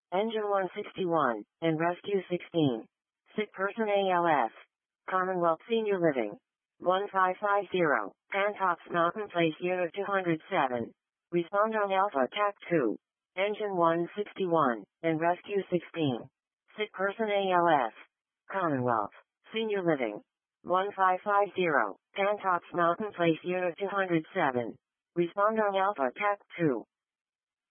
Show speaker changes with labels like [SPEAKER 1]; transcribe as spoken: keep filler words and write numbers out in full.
[SPEAKER 1] Engine one sixty-one, and Rescue sixteen. Sick person A L S. Commonwealth Senior Living. one five five zero, Pantops Mountain Place Unit two hundred seven. Respond on Alpha T A C two. Engine one sixty-one, and Rescue sixteen. Sick person A L S. Commonwealth Senior Living. one five five zero, Pantops Mountain Place Unit two hundred seven. Respond on Alpha T A C two.